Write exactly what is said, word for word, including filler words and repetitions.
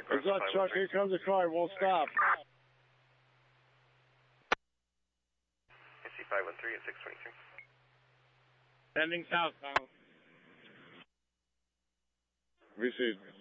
What's up, Chuck? Here comes the car. It won't stop. C five one three at six twenty-two. Heading southbound. Received.